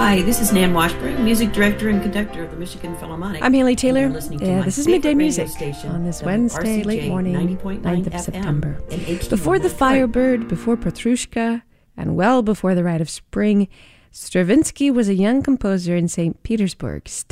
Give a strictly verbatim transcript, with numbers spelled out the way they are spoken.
Hi, this is Nan Washburn, music director and conductor of the Michigan Philharmonic. I'm Haley Taylor. And you're listening to Yeah, my this is favorite Midday radio Music station, on this W Wednesday, R C J late morning, ninety point nine ninth of F M September. in H D Before the Detroit. Firebird, before Petrushka, and well before the Rite of Spring, Stravinsky was a young composer in Saint Petersburg.